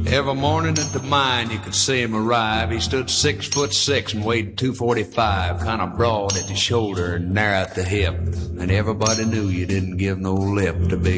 Every morning at the mine you could see him arrive. He stood 6'6" and weighed 245, kind of broad at the shoulder and narrow at the hip. And everybody knew you didn't give no lip to big